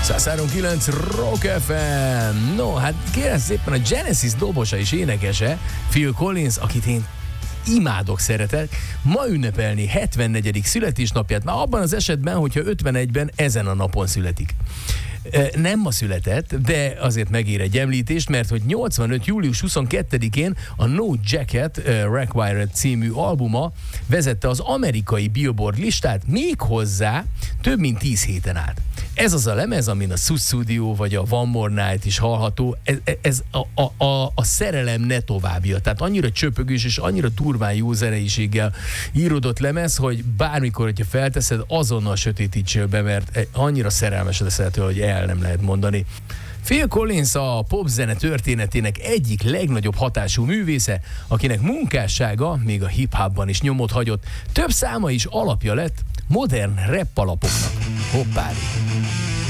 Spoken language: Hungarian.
103.9 Rock FM. No, hát kérem szépen, a Genesis dobosa és énekese, Phil Collins, akit én imádok, szeretek, ma ünnepelni 74. születésnapját, már abban az esetben, hogyha 51-ben ezen a napon születik. Nem ma született, de azért megér egy említést, mert hogy 85. július 22-én a No Jacket Required című albuma vezette az amerikai Billboard listát, méghozzá több mint 10 héten át. Ez az a lemez, amin a Sussudio vagy a One More Night is hallható, ez a szerelem ne továbbja. Tehát annyira csöpögős és annyira turván jó zeneiséggel íródott lemez, hogy bármikor, hogyha felteszed, azonnal sötétítsél be, mert annyira szerelmes leszel tőle, hogy el nem lehet mondani. Phil Collins a popzene történetének egyik legnagyobb hatású művésze, akinek munkássága még a hip-hopban is nyomot hagyott, több száma is alapja lett modern rap alapoknak. Hoppári!